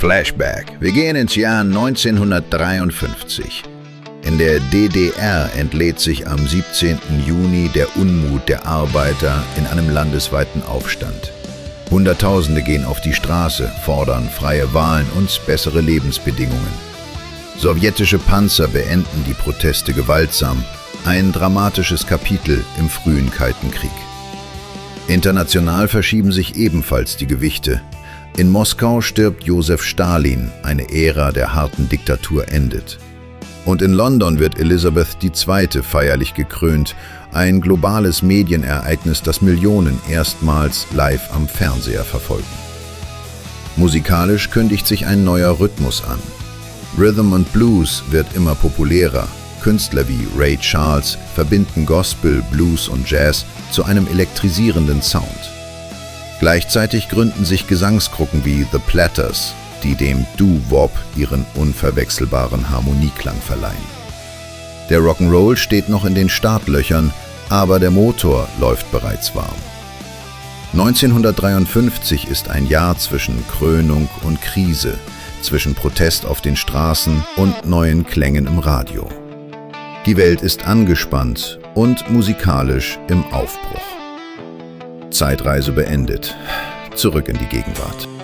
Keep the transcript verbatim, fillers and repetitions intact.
Flashback. Wir gehen ins Jahr neunzehnhundertdreiundfünfzig. In der D D R entlädt sich am siebzehnten Juni der Unmut der Arbeiter in einem landesweiten Aufstand. Hunderttausende gehen auf die Straße, fordern freie Wahlen und bessere Lebensbedingungen. Sowjetische Panzer beenden die Proteste gewaltsam. Ein dramatisches Kapitel im frühen Kalten Krieg. International verschieben sich ebenfalls die Gewichte. In Moskau stirbt Josef Stalin, eine Ära der harten Diktatur endet. Und in London wird Elisabeth die Zweite feierlich gekrönt, ein globales Medienereignis, das Millionen erstmals live am Fernseher verfolgen. Musikalisch kündigt sich ein neuer Rhythmus an. Rhythm and Blues wird immer populärer. Künstler wie Ray Charles verbinden Gospel, Blues und Jazz zu einem elektrisierenden Sound. Gleichzeitig gründen sich Gesangsgruppen wie The Platters, die dem Doo-Wop ihren unverwechselbaren Harmonieklang verleihen. Der Rock'n'Roll steht noch in den Startlöchern, aber der Motor läuft bereits warm. neunzehnhundertdreiundfünfzig ist ein Jahr zwischen Krönung und Krise, zwischen Protest auf den Straßen und neuen Klängen im Radio. Die Welt ist angespannt und musikalisch im Aufbruch. Zeitreise beendet. Zurück in die Gegenwart.